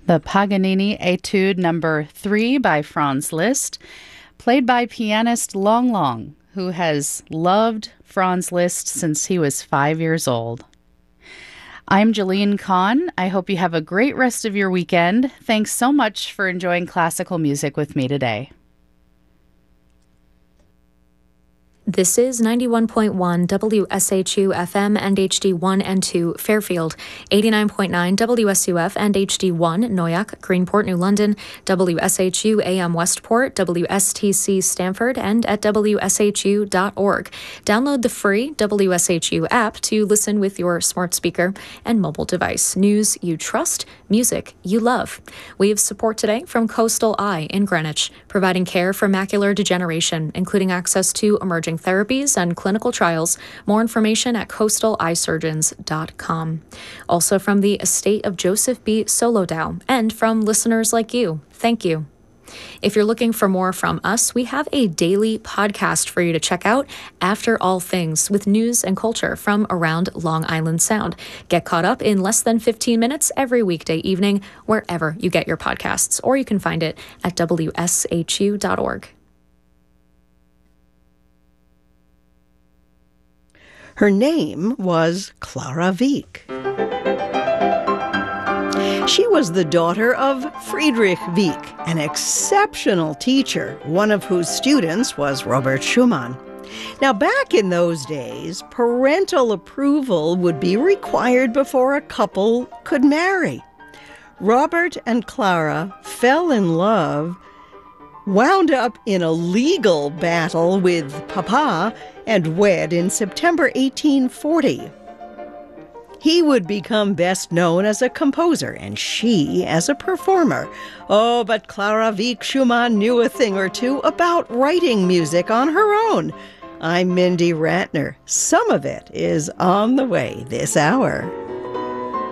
The Paganini Etude Number 3 by Franz Liszt, played by pianist Long Long, who has loved Franz Liszt since he was 5 years old. I'm Jeline Kahn. I hope you have a great rest of your weekend. Thanks so much for enjoying classical music with me today. This is 91.1 WSHU FM and HD1 and 2 Fairfield, 89.9 WSUF and HD1 Noyak, Greenport, New London, WSHU AM Westport, WSTC Stamford, and at WSHU.org. Download the free WSHU app to listen with your smart speaker and mobile device. News you trust, music you love. We have support today from Coastal Eye in Greenwich, providing care for macular degeneration, including access to emerging therapies and clinical trials. More information at coastaleyesurgeons.com. Also from the estate of Joseph B. Solodow and from listeners like you, thank you. If you're looking for more from us, we have a daily podcast for you to check out, After All Things, with news and culture from around Long Island Sound. Get caught up in less than 15 minutes every weekday evening, wherever you get your podcasts, or you can find it at WSHU.org. Her name was Clara Wieck. She was the daughter of Friedrich Wieck, an exceptional teacher, one of whose students was Robert Schumann. Now, back in those days, parental approval would be required before a couple could marry. Robert and Clara fell in love, wound up in a legal battle with Papa, and wed in September 1840. He would become best known as a composer and she as a performer. Oh, but Clara Wieck Schumann knew a thing or two about writing music on her own. I'm Mindy Ratner. Some of it is on the way this hour.